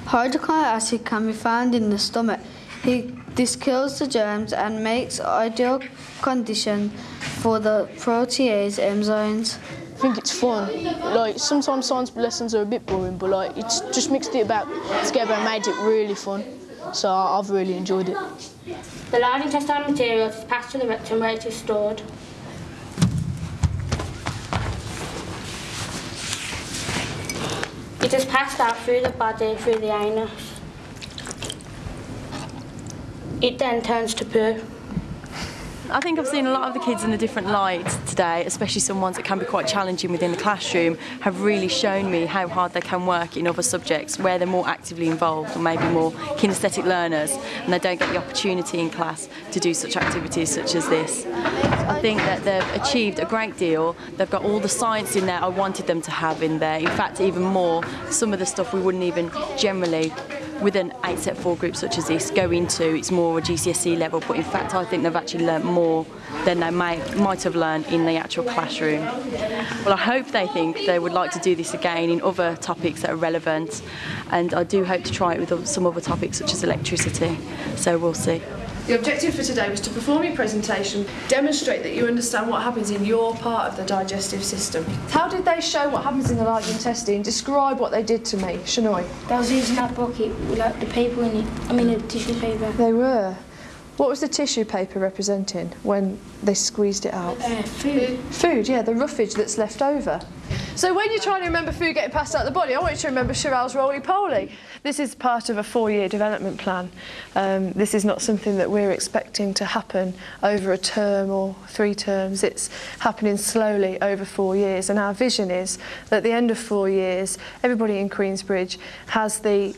Hydrochloric acid can be found in the stomach. This kills the germs and makes ideal condition for the protease enzymes. I think it's fun. Like, sometimes science lessons are a bit boring, but like, it's just mixed it about together and made it really fun. So I've really enjoyed it. The large intestinal material is passed to the rectum where it is stored. It is passed out through the body, through the anus. It then turns to poo. I think I've seen a lot of the kids in the different lights today, especially some ones that can be quite challenging within the classroom, have really shown me how hard they can work in other subjects where they're more actively involved or maybe more kinesthetic learners and they don't get the opportunity in class to do such activities such as this. I think that they've achieved a great deal. They've got all the science in there I wanted them to have in there. In fact, even more, some of the stuff we wouldn't even generally with an 8 Set 4 group such as this go into. It's more a GCSE level, but in fact I think they've actually learnt more than they might have learned in the actual classroom. Well, I hope they think they would like to do this again in other topics that are relevant, and I do hope to try it with some other topics such as electricity, so we'll see. The objective for today was to perform your presentation, demonstrate that you understand what happens in your part of the digestive system. How did they show what happens in the large intestine? Describe what they did to me, Shanoy. They was using that bucket with like the paper in it, the tissue paper. They were. What was the tissue paper representing when they squeezed it out? Food. Food, yeah, the roughage that's left over. So when you're trying to remember food getting passed out of the body, I want you to remember Shirelles roly-poly. This is part of a 4-year development plan. This is not something that we're expecting to happen over a term or 3 terms. It's happening slowly over 4 years, and our vision is that at the end of 4 years, everybody in Queensbridge has the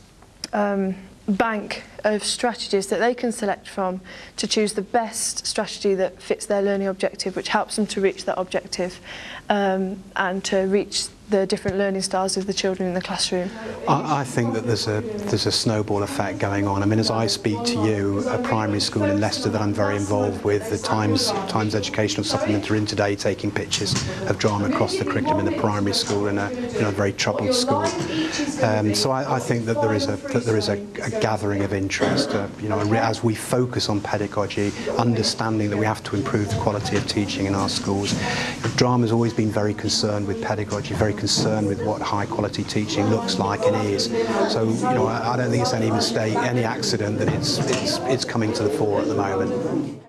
bank of strategies that they can select from to choose the best strategy that fits their learning objective, which helps them to reach that objective and to reach the different learning styles of the children in the classroom. I think that there's a snowball effect going on. I mean, as I speak to you, a primary school in Leicester that I'm very involved with, the Times Educational Supplement are in today taking pictures of drama across the curriculum in the primary school in a very troubled school. So I think that there is a gathering of interest. As we focus on pedagogy, understanding that we have to improve the quality of teaching in our schools. Drama's always been very concerned with pedagogy, very concerned with what high quality teaching looks like and is. So I don't think it's any mistake, any accident that it's coming to the fore at the moment.